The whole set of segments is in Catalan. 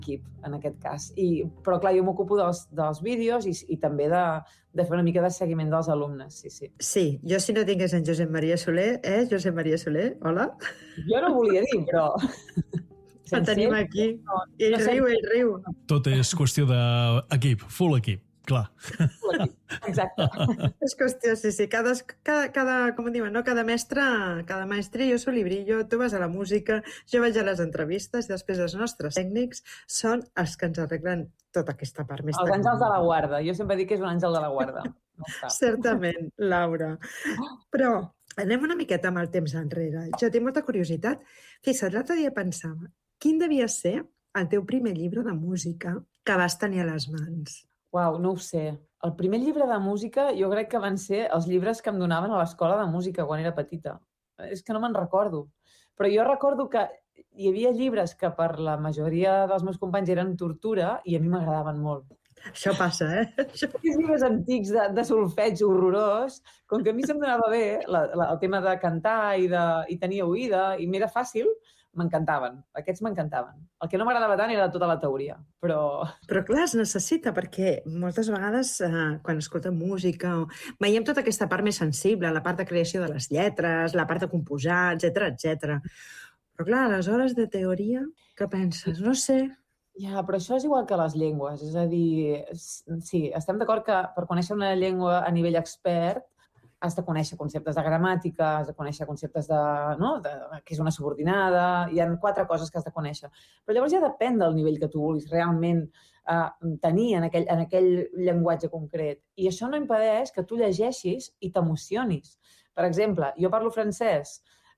equip, en aquest cas. Però clar, jo m'ocupo dels vídeos i també de fer una mica de seguiment dels alumnes, sí. Sí, jo si no tingués en Josep Maria Soler, Josep Maria Soler, hola? Jo no volia dir, però... El tenim aquí. Ell riu. Tot és qüestió d'equip, full equip, clar. Exacte. És qüestió, sí. Com diuen, no? Cada mestre jo s'ho librillo, tu vas a la música, jo vaig a les entrevistes i després els nostres tècnics són els que ens arreglen tota aquesta part més Els àngels de la guarda. Jo sempre dic que és un àngel de la guarda. Certament, Laura. Però anem una miqueta amb el temps enrere. Jo tinc molta curiositat. Fixa't, l'altre dia pensava, quin devia ser el teu primer llibre de música que vas tenir a les mans? Uau, no ho sé. El primer llibre de música jo crec que van ser els llibres que em donaven a l'escola de música quan era petita. És que no me'n recordo. Però jo recordo que hi havia llibres que per la majoria dels meus companys eren tortura i a mi m'agradaven molt. Això passa, Aquests llibres antics de solfeig horrorós, com que a mi se'm donava bé el tema de cantar i tenir oïda i m'era fàcil, m'encantaven. Aquests m'encantaven. El que no m'agradava tant era tota la teoria, però... Però clar, es necessita, perquè moltes vegades quan escoltem música veiem tota aquesta part més sensible, la part de creació de les lletres, la part de composar, etc. Però clar, a les hores de teoria, què penses? No sé... Ja, però això és igual que les llengües. És a dir, sí, estem d'acord que per conèixer una llengua a nivell expert has de conèixer conceptes de gramàtica, has de conèixer conceptes de què és una subordinada, hi ha 4 coses que has de conèixer. Però llavors ja depèn del nivell que tu vulguis realment tenir en aquell llenguatge concret. I això no impedeix que tu llegeixis i t'emocionis. Per exemple, jo parlo francès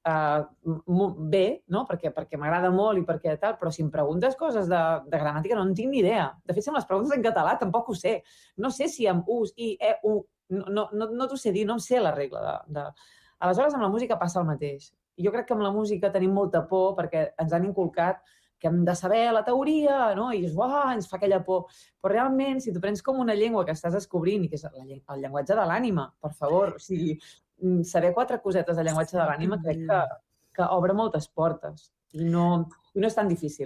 bé, no? perquè m'agrada molt i perquè tal, però si em preguntes coses de gramàtica no en tinc ni idea. De fet, si em les preguntes en català tampoc ho sé. No sé si amb us, i, u, no t'ho sé dir, no em sé la regla Aleshores, amb la música passa el mateix. Jo crec que amb la música tenim molta por perquè ens han inculcat que hem de saber la teoria, no? I ens fa aquella por. Però realment, si tu prens com una llengua que estàs descobrint, i que és el llenguatge de l'ànima, per favor, o sigui, saber 4 cosetes de llenguatge de l'ànima crec que obre moltes portes i no és tan difícil.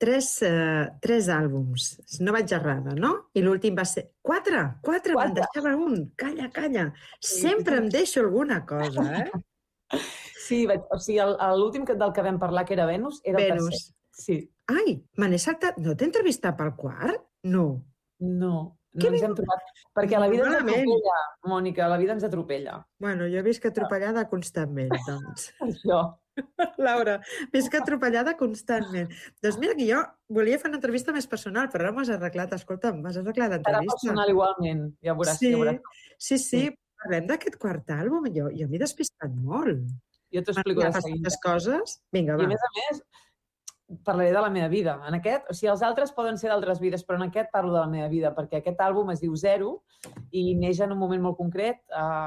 3 àlbums, no vaig errada, no? I l'últim va ser... 4, me'n deixava un. Calla. Sempre em deixo alguna cosa, Sí, o sigui, l'últim del que vam parlar, que era Venus, era el tercer. Sí. Ai, me n'he saltat. No t'he entrevistat pel quart? No. No ens hem trobat. Perquè la vida ens atropella, Mònica, la vida ens atropella. Bueno, jo visc atropellada constantment, doncs. Això. Laura, visc atropellada constantment. Doncs mira que jo volia fer una entrevista més personal, però ara m'has arreglat, escolta'm, m'has arreglat l'entrevista. Serà personal igualment, ja veuràs. Sí. Parlem d'aquest quart àlbum, jo m'he despistat molt. Jo t'explico de seguida. Coses. Vinga, va. I a més, parlaré de la meva vida. En aquest, o sigui, els altres poden ser d'altres vides, però en aquest parlo de la meva vida, perquè aquest àlbum es diu Zero i neix en un moment molt concret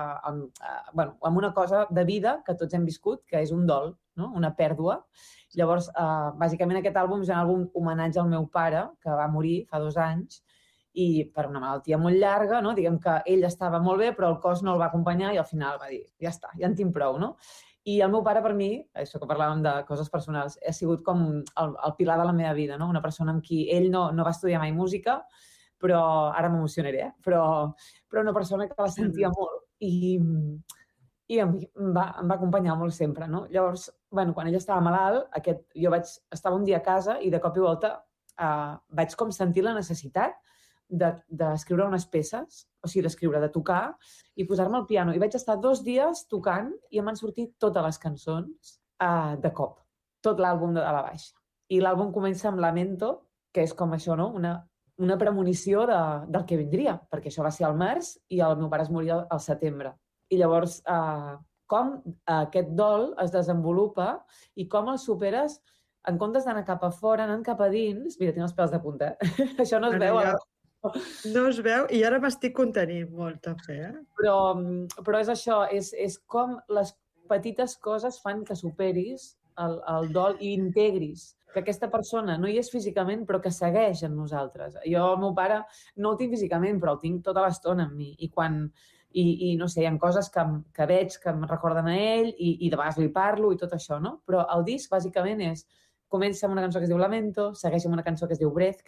amb una cosa de vida que tots hem viscut, que és un dol, no? Una pèrdua. Llavors, bàsicament aquest àlbum és un àlbum homenatge al meu pare, que va morir fa 2 anys, i per una malaltia molt llarga, no? Diguem que ell estava molt bé, però el cos no el va acompanyar i al final va dir, ja està, ja en tinc prou, no? I el meu pare, per mi, això que parlàvem de coses personals, ha sigut com el pilar de la meva vida, no? Una persona amb qui ell no va estudiar mai música, però ara m'emocionaré, però una persona que la sentia molt i em va acompanyar molt sempre, no? Llavors, quan ell estava malalt, jo estava un dia a casa i de cop i volta vaig com sentir la necessitat d'escriure unes peces, o sigui, de tocar i posar-me al piano. I vaig estar 2 dies tocant i em van sortir totes les cançons de cop, tot l'àlbum de la baixa. I l'àlbum comença amb Lamento, que és com això, no? Una premonició del que vindria, perquè això va ser al març i el meu pare es moria al setembre. I llavors, com aquest dol es desenvolupa i com el superes en comptes d'anar cap a fora, anant cap a dins... Mira, tinc els pèls de punta, Això no es veu ara. No es veu i ara m'estic contenint molt, també, Però és això, és com les petites coses fan que superis el dol i integris que aquesta persona no hi és físicament però que segueix en nosaltres. Jo, el meu pare, no el tinc físicament però el tinc tota l'estona amb mi i no sé, hi ha coses que veig que em recorden a ell i de vegades li parlo i tot això, no? Però el disc bàsicament és comença amb una cançó que es diu Lamento, segueix amb una cançó que es diu Breath,